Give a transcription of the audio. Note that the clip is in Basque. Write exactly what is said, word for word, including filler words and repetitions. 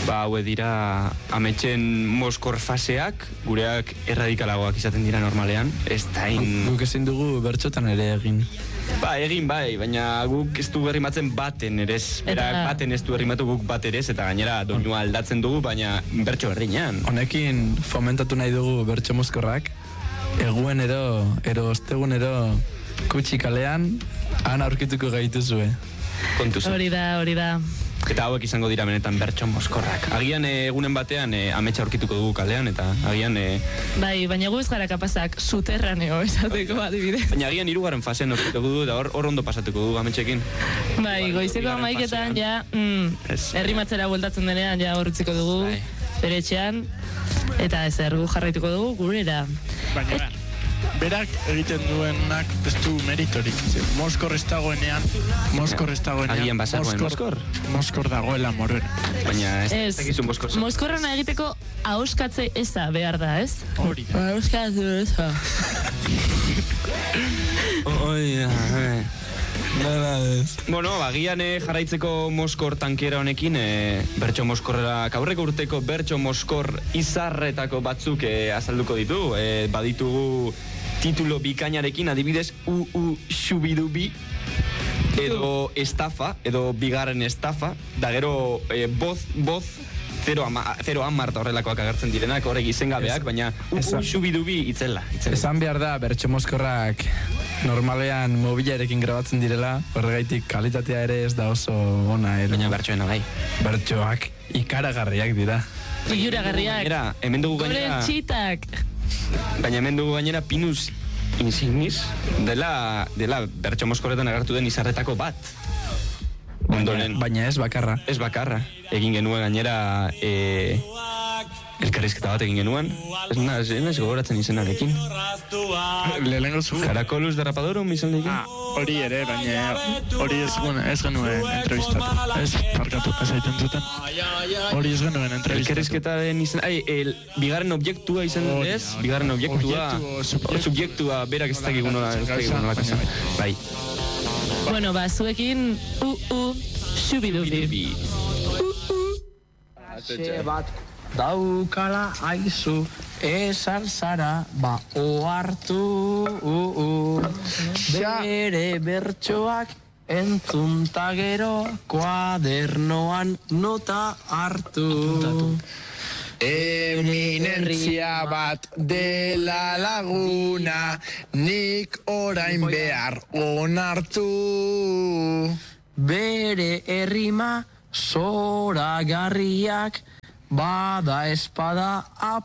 ba, haue dira ametxen moskor faseak, gureak erradikalagoak izaten dira normalean, ez da in... Guk ezin dugu bertxotan ere egin. Ba, egin bai, baina guk ez du berrimatzen baten ere ez. Berak baten ez du berrimatu guk bat ere ez, eta gainera doinua aldatzen dugu, baina bertxo berdinean. Honekin fomentatu nahi dugu bertxo mozkorrak, eguen ero, ero ostegun ero kutsi kalean, han aurkituko gaituzue. Kontuz. Hori da, hori da. Eta hauek izango dira benetan bertso mozkorrak. Agian e, egunen batean e, ametsa aurkituko dugu kalean, eta agian... E... Bai, baina gu ez gara kapazak suterraneo esateko adibidez. Baina agian hirugarren fasean aurkituko dugu, eta hor, hor ondo pasatuko dugu ametxekin. Bai, goizeko amaiketan, ja, mm, herrimatzera bueltatzen denean, ja horretziko dugu, bai. Bere etxean, eta ez ergu jarraituko dugu gurera. Baina, berak egiten duenak ez du meritorik. Moskor ez dagoenean, Moskor ez dagoenean. Agian bazargoen Moskor? Moskor dagoela moruena. Baina ez tekizun Moskor. Moskorrana egiteko ahoskatze eza behar da, ez? Hori da. Ahoskatze eza. Oi, bueno, agian eh, jarraitzeko Moskor tankera honekin, eh, bertso Moskorrak aurreko urteko bertso Moskor izarretako batzuk eh, azalduko ditu. Eh, baditugu titulo bikainarekin, adibidez U U Shubidubi edo estafa, edo bigarren estafa, da gero eh, boz, boz zero hamar horrelakoak agertzen direnak, horrek izengabeak, baina U U Shubidubi itzela. Esan behar da, bertso mozkorrak normalean mobilarekin grabatzen direla, horregaitik kalitatea ere ez da oso ona. Baina bertsoena bai. Bertsoak ikaragarriak dira. Ikaragarriak. Gainera, hemen dugu gainera... Goren txitak. Baina hemen dugu gainera Pinus Insignis dela, dela bertso mozkorretan agertu den izarretako bat. Ondoren, baina ez bakarra. Ez bakarra. Egin genuen gainera e, elkarrizketa bat egin genuen. Ez naz, ez gogoratzen izenarekin. Lehenengo zu. Karakolus derrapadorum izan lehiken. Ah, hori ere, baina hori ez, ez genuen entrevistatu. Ez, parkatu, ez aiten zuten. Hori ez genuen entrevistatu. Elkarrizketaren izan... Ai, el, bigarren objektua izan oh, ez? Ja, bigarren objektua... Objektu, subjektua berak ez dakik nola kasan. Bai. Bueno, ba, zuekin U U Shubidubi. Atxe bat daukala aizu, esar zara, ba, ohartu, uh, uh. Bere bertsoak entzunta gero, kuadernoan nota hartu. Eminentzia bat dela laguna, nik orain behar onartu. Bere errima zoragarriak, bada espada